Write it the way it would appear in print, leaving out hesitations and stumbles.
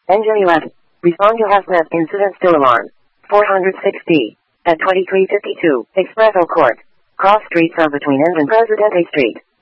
Engine 11. Respond to hazmat incident still alarm. 406D. At 2352, Espresso Court. Cross streets are between End and Presidente Street.